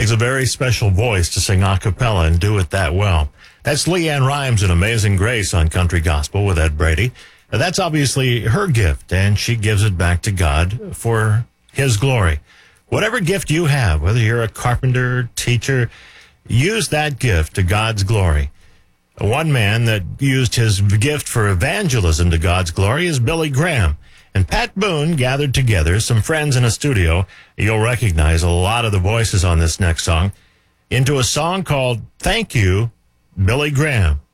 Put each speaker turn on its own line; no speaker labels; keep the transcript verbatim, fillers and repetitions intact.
Takes a very special voice to sing a cappella and do it that well. That's Leanne Rimes and Amazing Grace on Country Gospel with Ed Brady. Now, that's obviously her gift, and she gives it back to God for his glory. Whatever gift you have, whether you're a carpenter, teacher, use that gift to God's glory. One man that used his gift for evangelism to God's glory is Billy Graham. And Pat Boone gathered together some friends in a studio. You'll recognize a lot of the voices on this next song into a song called Thank You, Billy Graham.